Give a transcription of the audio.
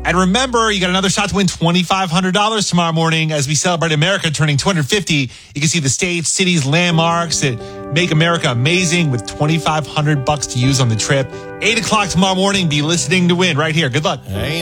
And remember, you got another shot to win $2,500 tomorrow morning as we celebrate America turning 250. You can see the states, cities, landmarks that make America amazing with $2,500 to use on the trip. 8 o'clock tomorrow morning. Be listening to win right here. Good luck. Ain't